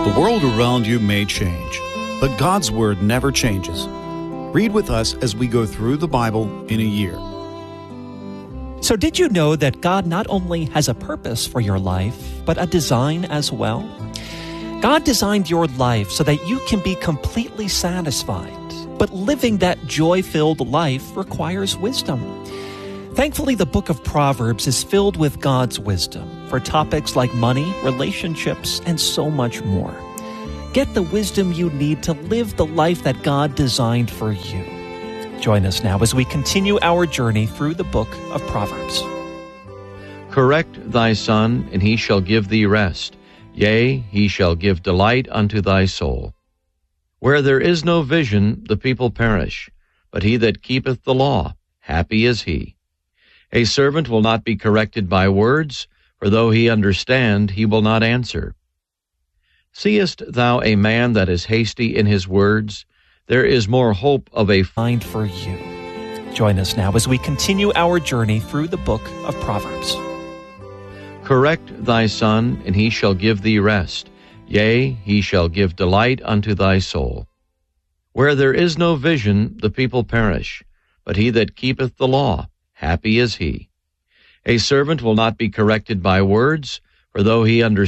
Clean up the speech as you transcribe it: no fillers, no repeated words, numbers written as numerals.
The world around you may change, but God's Word never changes. Read with us as we go through the Bible in a year. So did you know that God not only has a purpose for your life, but a design as well? God designed your life so that you can be completely satisfied, but living that joy-filled life requires wisdom. Thankfully, the book of Proverbs is filled with God's wisdom for topics like money, relationships, and so much more. Get the wisdom you need to live the life that God designed for you. Join us now as we continue our journey through the book of Proverbs. Correct thy son, and he shall give thee rest. Yea, he shall give delight unto thy soul. Where there is no vision, the people perish, but he that keepeth the law, happy is he. A servant will not be corrected by words, for though he understand, he will not answer. Seest thou a man that is hasty in his words? There is more hope of a find for you. Join us now as we continue our journey through the book of Proverbs. Correct thy son, and he shall give thee rest. Yea, he shall give delight unto thy soul. Where there is no vision, the people perish, but he that keepeth the law, happy is he. A servant will not be corrected by words, for though he understand,